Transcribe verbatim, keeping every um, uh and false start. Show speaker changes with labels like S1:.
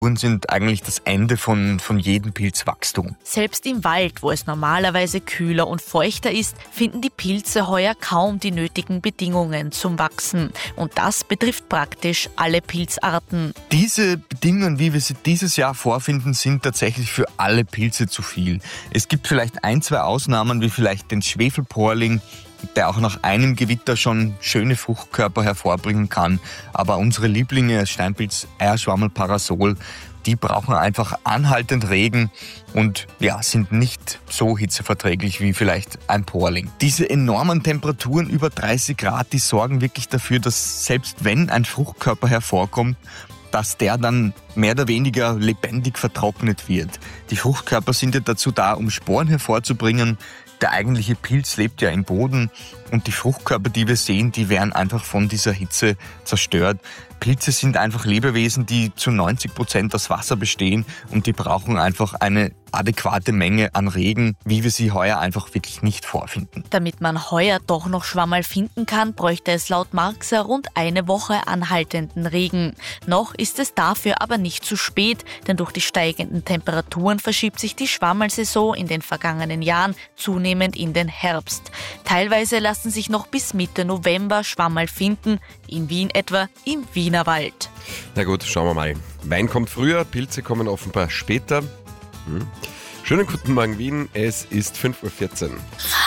S1: sind eigentlich das Ende von, von jedem Pilzwachstum.
S2: Selbst im Wald, wo es normalerweise kühler und feuchter ist, finden die Pilze heuer kaum die nötigen Bedingungen zum Wachsen. Und das betrifft praktisch alle Pilzarten.
S1: Diese Bedingungen, wie wir sie dieses Jahr vorfinden, sind tatsächlich für alle Pilze zu viel. Es gibt vielleicht ein, zwei Ausnahmen, wie vielleicht den Schwefelporling, der auch nach einem Gewitter schon schöne Fruchtkörper hervorbringen kann. Aber unsere Lieblinge, Steinpilz, Eierschwammel, Parasol, die brauchen einfach anhaltend Regen und ja, sind nicht so hitzeverträglich wie vielleicht ein Porling. Diese enormen Temperaturen über dreißig Grad, die sorgen wirklich dafür, dass selbst wenn ein Fruchtkörper hervorkommt, dass der dann mehr oder weniger lebendig vertrocknet wird. Die Fruchtkörper sind ja dazu da, um Sporen hervorzubringen. Der eigentliche Pilz lebt ja im Boden und die Fruchtkörper, die wir sehen, die werden einfach von dieser Hitze zerstört. Pilze sind einfach Lebewesen, die zu neunzig Prozent aus Wasser bestehen und die brauchen einfach eine adäquate Menge an Regen, wie wir sie heuer einfach wirklich nicht vorfinden.
S2: Damit man heuer doch noch Schwammerl finden kann, bräuchte es laut Marxer rund eine Woche anhaltenden Regen. Noch ist es dafür aber nicht zu spät, denn durch die steigenden Temperaturen verschiebt sich die Schwammerlsaison in den vergangenen Jahren zunehmend in den Herbst. Teilweise lassen sich noch bis Mitte November Schwammerl finden, in Wien etwa im Wienerwald.
S3: Na gut, schauen wir mal. Wein kommt früher, Pilze kommen offenbar später. Hm. Schönen guten Morgen Wien, es ist fünf Uhr vierzehn.